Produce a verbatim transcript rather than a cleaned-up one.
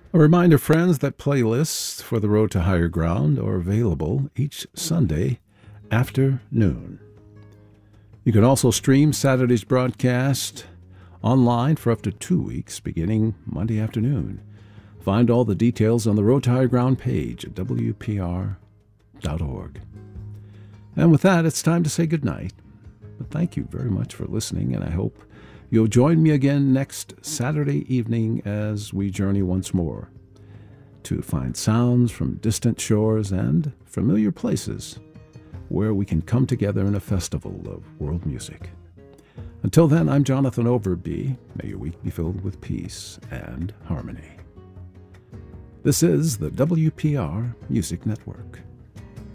A reminder, friends, that playlists for the Road to Higher Ground are available each Sunday after noon. You can also stream Saturday's broadcast online for up to two weeks beginning Monday afternoon. Find all the details on the Road to Higher Ground page at w p r dot org. And with that, it's time to say goodnight. But thank you very much for listening, and I hope you'll join me again next Saturday evening as we journey once more to find sounds from distant shores and familiar places where we can come together in a festival of world music. Until then, I'm Jonathan Overby. May your week be filled with peace and harmony. This is the W P R Music Network.